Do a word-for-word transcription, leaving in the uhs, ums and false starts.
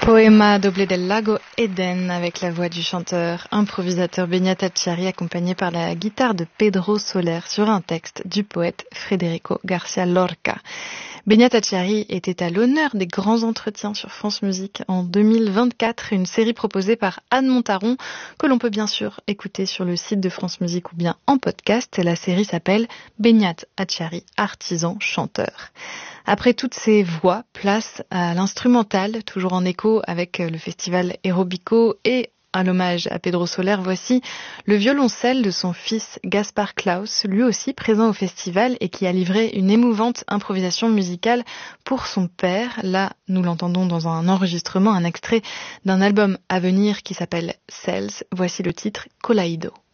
Poema doble del lago Eden avec la voix du chanteur improvisateur Beñat Achari accompagné par la guitare de Pedro Soler sur un texte du poète Federico García Lorca. Beñat Achari était à l'honneur des grands entretiens sur France Musique en deux mille vingt-quatre, une série proposée par Anne Montaron que l'on peut bien sûr écouter sur le site de France Musique ou bien en podcast. La série s'appelle Beñat Achari, artisan chanteur. Après toutes ces voix, place à l'instrumental, toujours en écho avec le festival Aerobico et à l'hommage à Pedro Soler. Voici le violoncelle de son fils Gaspar Klaus, lui aussi présent au festival et qui a livré une émouvante improvisation musicale pour son père. Là, nous l'entendons dans un enregistrement, un extrait d'un album à venir qui s'appelle Cells. Voici le titre Colaido.